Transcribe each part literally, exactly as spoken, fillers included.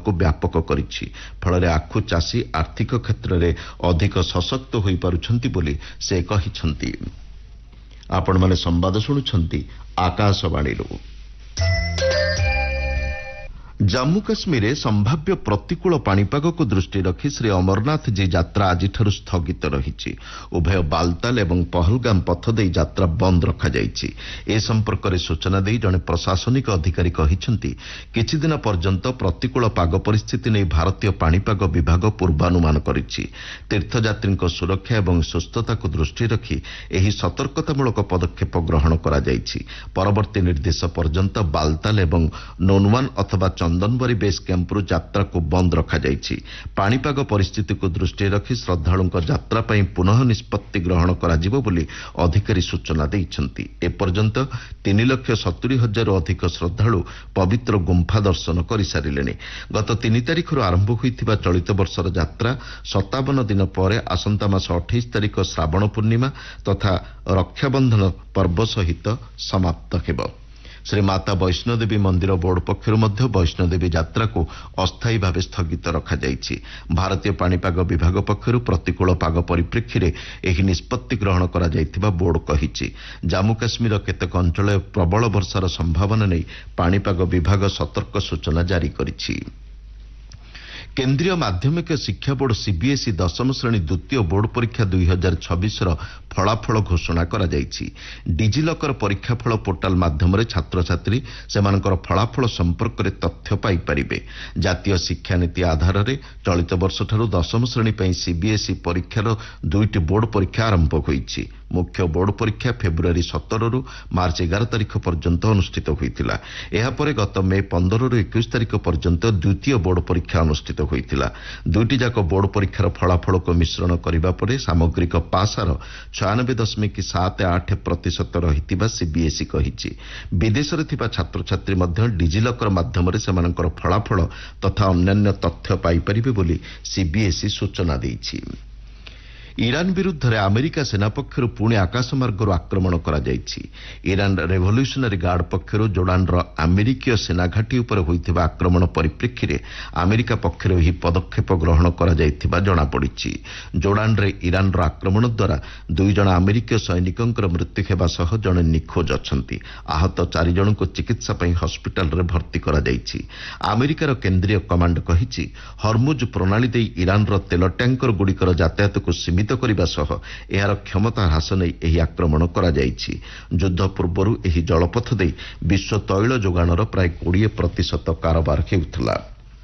ଅମଳକୁ ବ୍ୟାପକ କରିଛି। ଫଳରେ ଆଖୁ ଚାଷୀ ଆର୍ଥିକ କ୍ଷେତ୍ରରେ ଅଧିକ ସଶକ୍ତ ହୋଇପାରୁଛନ୍ତି ବୋଲି ସେ କହିଛନ୍ତି। ଆପଣମାନେ ସମ୍ବାଦ ଶୁଣୁଛନ୍ତି ଆକାଶବାଣୀରୁ। ଜାମ୍ମୁ କାଶ୍ମୀରରେ ସମ୍ଭାବ୍ୟ ପ୍ରତିକୂଳ ପାଣିପାଗକୁ ଦୃଷ୍ଟି ରଖି ଶ୍ରୀ ଅମରନାଥଜୀ ଯାତ୍ରା ଆଜିଠାରୁ ସ୍ଥଗିତ ରହିଛି। ଉଭୟ ବାଲତାଲ ଏବଂ ପହଲଗାମ ପଥ ଦେଇ ଯାତ୍ରା ବନ୍ଦ ରଖାଯାଇଛି। ଏ ସମ୍ପର୍କରେ ସୂଚନା ଦେଇ ଜଣେ ପ୍ରଶାସନିକ ଅଧିକାରୀ କହିଛନ୍ତି, କିଛିଦିନ ପର୍ଯ୍ୟନ୍ତ ପ୍ରତିକୂଳ ପାଗ ପରିସ୍ଥିତି ନେଇ ଭାରତୀୟ ପାଣିପାଗ ବିଭାଗ ପୂର୍ବାନୁମାନ କରିଛି। ତୀର୍ଥଯାତ୍ରୀଙ୍କ ସୁରକ୍ଷା ଏବଂ ସୁସ୍ଥତାକୁ ଦୃଷ୍ଟିରେ ରଖି ଏହି ସତର୍କତାମୂଳକ ପଦକ୍ଷେପ ଗ୍ରହଣ କରାଯାଇଛି। ପରବର୍ତ୍ତୀ ନିର୍ଦ୍ଦେଶ ପର୍ଯ୍ୟନ୍ତ ବାଲତାଲ ଏବଂ ନୋନୱାନ ଅଥବା ଚନ୍ଦନବରୀ ବେସ୍ କ୍ୟାମ୍ପରୁ ଯାତ୍ରାକୁ ବନ୍ଦ ରଖାଯାଇଛି। ପାଣିପାଗ ପରିସ୍ଥିତିକୁ ଦୃଷ୍ଟିରେ ରଖି ଶ୍ରଦ୍ଧାଳୁଙ୍କ ଯାତ୍ରା ପାଇଁ ପୁନଃ ନିଷ୍ପତ୍ତି ଗ୍ରହଣ କରାଯିବ ବୋଲି ଅଧିକାରୀ ସୂଚନା ଦେଇଛନ୍ତି। ଏପର୍ଯ୍ୟନ୍ତ ତିନି ଲକ୍ଷ ସତୁରି ହଜାରରୁ ଅଧିକ ଶ୍ରଦ୍ଧାଳୁ ପବିତ୍ର ଗୁମ୍ଫା ଦର୍ଶନ କରିସାରିଲେଣି। ଗତ ତିନି ତାରିଖରୁ ଆରମ୍ଭ ହୋଇଥିବା ଚଳିତ ବର୍ଷର ଯାତ୍ରା ସତାବନ ଦିନ ପରେ ଆସନ୍ତା ମାସ ଅଠେଇଶ ତାରିଖ ଶ୍ରାବଣ ପୂର୍ଣ୍ଣିମା ତଥା ରକ୍ଷାବନ୍ଧନ ପର୍ବ ସହିତ ସମାପ୍ତ ହେବ। ଶ୍ରୀ ମାତା ବୈଷ୍ଣୋଦେବୀ ମନ୍ଦିର ବୋର୍ଡ ପକ୍ଷରୁ ମଧ୍ୟ ବୈଷ୍ଣୋଦେବୀ ଯାତ୍ରାକୁ ଅସ୍ଥାୟୀ ଭାବେ ସ୍ଥଗିତ ରଖାଯାଇଛି। ଭାରତୀୟ ପାଣିପାଗ ବିଭାଗ ପକ୍ଷରୁ ପ୍ରତିକୂଳ ପାଗ ପରିପ୍ରେକ୍ଷୀରେ ଏହି ନିଷ୍ପତ୍ତି ଗ୍ରହଣ କରାଯାଇଥିବା ବୋର୍ଡ କହିଛି। ଜାମ୍ମୁ କାଶ୍ମୀରର କେତେକ ଅଞ୍ଚଳରେ ପ୍ରବଳ ବର୍ଷାର ସମ୍ଭାବନା ନେଇ ପାଣିପାଗ ବିଭାଗ ସତର୍କ ସୂଚନା ଜାରି କରିଛି। କେନ୍ଦ୍ରୀୟ ମାଧ୍ୟମିକ ଶିକ୍ଷା ବୋର୍ଡ ସିବିଏସ୍ଇ ଦଶମ ଶ୍ରେଣୀ ଦ୍ୱିତୀୟ ବୋର୍ଡ ପରୀକ୍ଷା ଦୁଇ ହଜାର ଛବିଶର ଫଳାଫଳ ଘୋଷଣା କରାଯାଇଛି। ଡିଜିଲକର ପରୀକ୍ଷାଫଳ ପୋର୍ଟାଲ ମାଧ୍ୟମରେ ଛାତ୍ରଛାତ୍ରୀ ସେମାନଙ୍କର ଫଳାଫଳ ସମ୍ପର୍କରେ ତଥ୍ୟ ପାଇପାରିବେ। ଜାତୀୟ ଶିକ୍ଷାନୀତି ଆଧାରରେ ଚଳିତ ବର୍ଷଠାରୁ ଦଶମ ଶ୍ରେଣୀ ପାଇଁ ସିବିଏସ୍ଇ ପରୀକ୍ଷାର ଦୁଇଟି ବୋର୍ଡ ପରୀକ୍ଷା ଆରମ୍ଭ ହୋଇଛି। ମୁଖ୍ୟ ବୋର୍ଡ ପରୀକ୍ଷା ଫେବୃଆରୀ ସତରରୁ ମାର୍ଚ୍ଚ ଏଗାର ତାରିଖ ପର୍ଯ୍ୟନ୍ତ ଅନୁଷ୍ଠିତ ହୋଇଥିଲା। ଏହାପରେ ଗତ ମେ ପନ୍ଦରରୁ ଏକୋଇଶ ତାରିଖ ପର୍ଯ୍ୟନ୍ତ ଦ୍ୱିତୀୟ ବୋର୍ଡ ପରୀକ୍ଷା ଅନୁଷ୍ଠିତ ହୋଇଥିଲା। ଦୁଇଟି ଯାକ ବୋର୍ଡ ପରୀକ୍ଷାର ଫଳାଫଳକୁ ମିଶ୍ରଣ କରିବା ପରେ ସାମଗ୍ରିକ ପାସ୍ ହାର ଛୟାନବେ ଦଶମିକ ସାତ ଆଠ ପ୍ରତିଶତ ରହିଥିବା ସିବିଏସ୍ଇ କହିଛି। ବିଦେଶରେ ଥିବା ଛାତ୍ରଛାତ୍ରୀ ମଧ୍ୟ ଡିଜିଲକର ମାଧ୍ୟମରେ ସେମାନଙ୍କର ଫଳାଫଳ ତଥା ଅନ୍ୟାନ୍ୟ ତଥ୍ୟ ପାଇପାରିବେ ବୋଲି ସିବିଏସ୍ଇ ସୂଚନା ଦେଇଛି। ଇରାନ ବିରୁଦ୍ଧରେ ଆମେରିକା ସେନା ପକ୍ଷରୁ ପୁଣି ଆକାଶମାର୍ଗରୁ ଆକ୍ରମଣ କରାଯାଇଛି। ଇରାନ ରେଭଲ୍ୟୁସନାରୀ ଗାର୍ଡ ପକ୍ଷରୁ ଜୋର୍ଡାନର ଆମେରିକୀୟ ସେନାଘାଟି ଉପରେ ହୋଇଥିବା ଆକ୍ରମଣ ପରିପ୍ରେକ୍ଷୀରେ ଆମେରିକା ପକ୍ଷରୁ ଏହି ପଦକ୍ଷେପ ଗ୍ରହଣ କରାଯାଇଥିବା ଜଣାପଡ଼ିଛି। ଜୋର୍ଡାନରେ ଇରାନର ଆକ୍ରମଣ ଦ୍ୱାରା ଦୁଇ ଜଣ ଆମେରିକୀୟ ସୈନିକଙ୍କର ମୃତ୍ୟୁ ହେବା ସହ ଜଣେ ନିଖୋଜ ଅଛନ୍ତି। ଆହତ ଚାରି ଜଣଙ୍କୁ ଚିକିତ୍ସା ପାଇଁ ହସ୍ପିଟାଲରେ ଭର୍ତ୍ତି କରାଯାଇଛି। ଆମେରିକାର କେନ୍ଦ୍ରୀୟ କମାଣ୍ଡ କହିଛି, ହରମୁଜ ପ୍ରଣାଳୀ ଦେଇ ଇରାନର ତେଲ ଟ୍ୟାଙ୍କର ଗୁଡ଼ିକର ଯାତାୟାତକୁ ସୀମିତ କରିବା ସହ ଏହାର କ୍ଷମତା ହ୍ରାସ ନେଇ ଏହି ଆକ୍ରମଣ କରାଯାଇଛି। ଯୁଦ୍ଧ ପୂର୍ବରୁ ଏହି ଜଳପଥ ଦେଇ ବିଶ୍ୱ ତୈଳ ଯୋଗାଣର ପ୍ରାୟ କୋଡ଼ିଏ ପ୍ରତିଶତ କାରବାର ହେଉଥିଲା।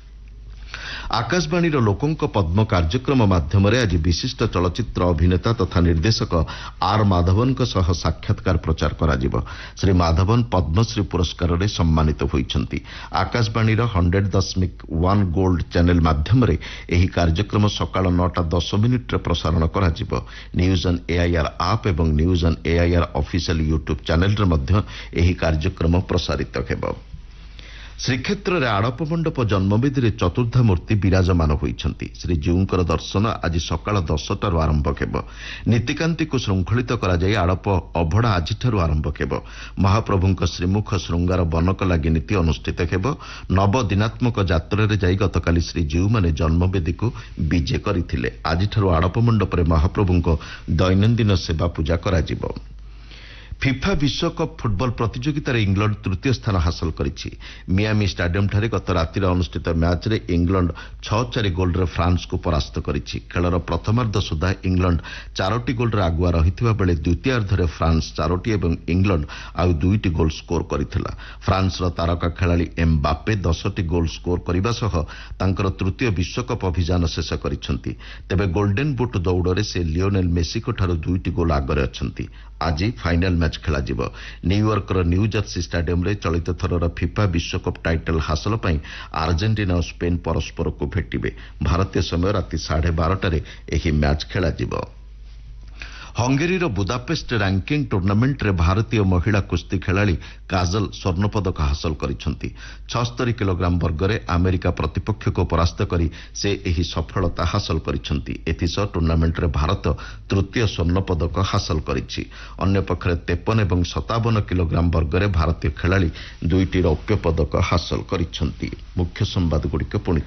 ଆକାଶବାଣୀର ଲୋକଙ୍କ ପଦ୍ମ କାର୍ଯ୍ୟକ୍ରମ ମାଧ୍ୟମରେ ଆଜି ବିଶିଷ୍ଟ ଚଳଚ୍ଚିତ୍ର ଅଭିନେତା ତଥା ନିର୍ଦ୍ଦେଶକ ଆର୍ ମାଧବନଙ୍କ ସହ ସାକ୍ଷାତକାର ପ୍ରଚାର କରାଯିବ। ଶ୍ରୀ ମାଧବନ ପଦ୍ମଶ୍ରୀ ପୁରସ୍କାରରେ ସମ୍ମାନିତ ହୋଇଛନ୍ତି। ଆକାଶବାଣୀର ହଣ୍ଡ୍ରେଡ ଦଶମିକ ୱାନ୍ ଗୋଲ୍ଡ ଚ୍ୟାନେଲ ମାଧ୍ୟମରେ ଏହି କାର୍ଯ୍ୟକ୍ରମ ସକାଳ ନଅଟା ଦଶ ମିନିଟ୍ରେ ପ୍ରସାରଣ କରାଯିବ। ନ୍ୟୁଜ୍ ଅନ୍ ଏଆଇଆର୍ ଆପ୍ ଏବଂ news on AIR official YouTube ଚ୍ୟାନେଲରେ ମଧ୍ୟ ଏହି କାର୍ଯ୍ୟକ୍ରମ ପ୍ରସାରିତ ହେବ। ଶ୍ରୀକ୍ଷେତ୍ରରେ ଆଡ଼ପ ମଣ୍ଡପ ଜନ୍ମବେଦୀରେ ଚତୁର୍ଦ୍ଧା ମୂର୍ତ୍ତି ବିରାଜମାନ ହୋଇଛନ୍ତି। ଶ୍ରୀଜୀଉଙ୍କର ଦର୍ଶନ ଆଜି ସକାଳ ଦଶଟାରୁ ଆରମ୍ଭ ହେବ। ନୀତିକାନ୍ତିକୁ ଶୃଙ୍ଖଳିତ କରାଯାଇ ଆଡ଼ପ ଅଭଡ଼ା ଆଜିଠାରୁ ଆରମ୍ଭ ହେବ। ମହାପ୍ରଭୁଙ୍କ ଶ୍ରୀମୁଖ ଶୃଙ୍ଗାର ବନକ ଲାଗି ନୀତି ଅନୁଷ୍ଠିତ ହେବ। ନବଦିନାତ୍ମକ ଯାତ୍ରାରେ ଯାଇ ଗତକାଲି ଶ୍ରୀଜୀଉମାନେ ଜନ୍ମବେଦୀକୁ ବିଜେ କରିଥିଲେ। ଆଜିଠାରୁ ଆଡ଼ପ ମଣ୍ଡପରେ ମହାପ୍ରଭୁଙ୍କ ଦୈନନ୍ଦିନ ସେବା ପୂଜା କରାଯିବ। ଫିଫା ବିଶ୍ୱକପ୍ ଫୁଟବଲ ପ୍ରତିଯୋଗିତାରେ ଇଂଲଣ୍ଡ ତୃତୀୟ ସ୍ଥାନ ହାସଲ କରିଛି। ମିଆମି ଷ୍ଟାଡିୟମଠାରେ ଗତ ରାତିରେ ଅନୁଷ୍ଠିତ ମ୍ୟାଚ୍ରେ ଇଂଲଣ୍ଡ ଛଅ ଚାରି ଗୋଲ୍ରେ ଫ୍ରାନ୍ସକୁ ପରାସ୍ତ କରିଛି। ଖେଳର ପ୍ରଥମାର୍ଦ୍ଧ ସୁଦ୍ଧା ଇଂଲଣ୍ଡ ଚାରୋଟି ଗୋଲ୍ରେ ଆଗୁଆ ରହିଥିବା ବେଳେ ଦ୍ୱିତୀୟାର୍ଦ୍ଧରେ ଫ୍ରାନ୍ସ ଚାରୋଟି ଏବଂ ଇଂଲଣ୍ଡ ଆଉ ଦୁଇଟି ଗୋଲ୍ ସ୍କୋର କରିଥିଲା। ଫ୍ରାନ୍ସର ତାରକା ଖେଳାଳି ଏମ୍ବାପେ ଦଶଟି ଗୋଲ୍ ସ୍କୋର କରିବା ସହ ତାଙ୍କର ତୃତୀୟ ବିଶ୍ୱକପ୍ ଅଭିଯାନ ଶେଷ କରିଛନ୍ତି। ତେବେ ଗୋଲ୍ଡେନ ବୁଟ୍ ଦୌଡ଼ରେ ସେ ଲିଓନେଲ ମେସିଙ୍କଠାରୁ ଦୁଇଟି ଗୋଲ୍ ଆଗରେ ଅଛନ୍ତି। ଆଜି ଫାଇନାଲ ମ୍ୟାଚ୍ ଖେଳାଯିବ। ନ୍ୟୁୟର୍କର ନ୍ୟୁ ଜର୍ସି ଷ୍ଟାଡିୟମରେ ଚଳିତ ଥରର ଫିଫା ବିଶ୍ୱକପ୍ ଟାଇଟଲ ହାସଲ ପାଇଁ ଆର୍ଜେଣ୍ଟିନା ଓ ସ୍ପେନ୍ ପରସ୍ପରକୁ ଭେଟିବେ। ଭାରତୀୟ ସମୟ ରାତି ସାଢ଼େ ବାରଟାରେ ଏହି ମ୍ୟାଚ୍ ଖେଳାଯିବ। ହଙ୍ଗେରୀର ବୁଦାପେଷ୍ଟ ରାଙ୍କିଙ୍ଗ ଟୁର୍ଣ୍ଣାମେଣ୍ଟରେ ଭାରତୀୟ ମହିଳା କୁସ୍ତି ଖେଳାଳି କାଜଲ ସ୍ୱର୍ଣ୍ଣପଦକ ହାସଲ କରିଛନ୍ତି। ଛଅସ୍ତରୀ କିଲୋଗ୍ରାମ ବର୍ଗରେ ଆମେରିକା ପ୍ରତିପକ୍ଷକୁ ପରାସ୍ତ କରି ସେ ଏହି ସଫଳତା ହାସଲ କରିଛନ୍ତି। ଏଥିସହ ଟୁର୍ଣ୍ଣାମେଣ୍ଟରେ ଭାରତ ତୃତୀୟ ସ୍ୱର୍ଣ୍ଣପଦକ ହାସଲ କରିଛି। ଅନ୍ୟପକ୍ଷରେ ତେପନ ଏବଂ ସତାବନ କିଲୋଗ୍ରାମ ବର୍ଗରେ ଭାରତୀୟ ଖେଳାଳି ଦୁଇଟି ରୌପ୍ୟ ପଦକ ହାସଲ କରିଛନ୍ତି। ମୁଖ୍ୟ ସମ୍ବାଦଗୁଡ଼ିକ ପୁଣି